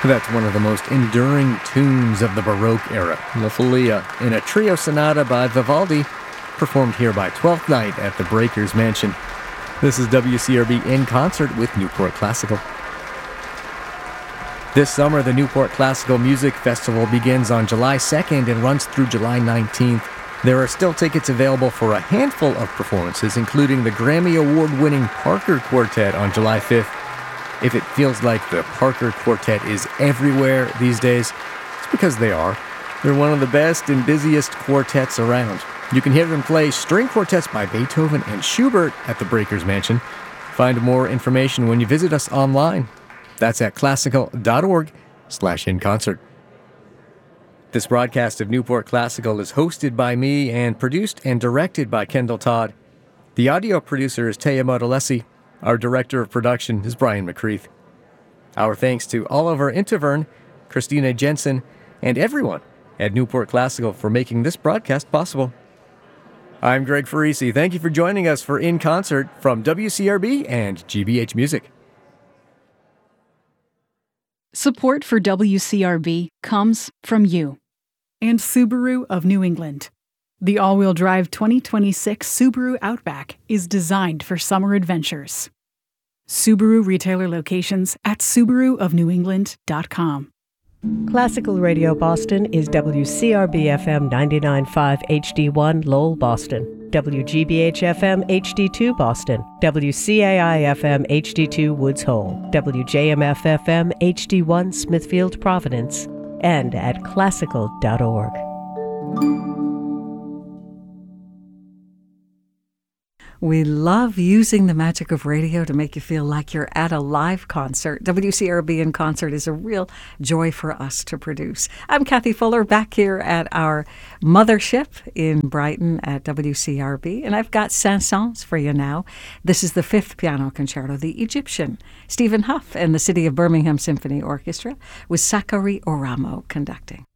That's one of the most enduring tunes of the Baroque era, La Folia, in a trio sonata by Vivaldi, performed here by Twelfth Night at the Breakers Mansion. This is WCRB in concert with Newport Classical. This summer, the Newport Classical Music Festival begins on July 2nd and runs through July 19th. There are still tickets available for a handful of performances, including the Grammy Award-winning Parker Quartet on July 5th. If it feels like the Parker Quartet is everywhere these days, it's because they are. They're one of the best and busiest quartets around. You can hear them play string quartets by Beethoven and Schubert at the Breakers Mansion. Find more information when you visit us online. That's at classical.org/inconcert. This broadcast of Newport Classical is hosted by me and produced and directed by Kendall Todd. The audio producer is Taya Modalesi. Our director of production is Brian McCreath. Our thanks to Oliver Intervern, Christina Jensen, and everyone at Newport Classical for making this broadcast possible. I'm Greg Farisi. Thank you for joining us for In Concert from WCRB and GBH Music. Support for WCRB comes from you and Subaru of New England. The all-wheel drive 2026 Subaru Outback is designed for summer adventures. Subaru retailer locations at SubaruofNewEngland.com. Classical Radio Boston is WCRB-FM 99.5 HD1 Lowell, Boston, WGBH-FM HD2 Boston, WCAI-FM HD2 Woods Hole, WJMF-FM HD1 Smithfield, Providence, and at classical.org. We love using the magic of radio to make you feel like you're at a live concert. WCRB in Concert is a real joy for us to produce. I'm Kathy Fuller, back here at our mothership in Brighton at WCRB, and I've got Saint-Saëns for you now. This is the fifth piano concerto, the Egyptian. Stephen Huff and the City of Birmingham Symphony Orchestra with Sakari Oramo conducting.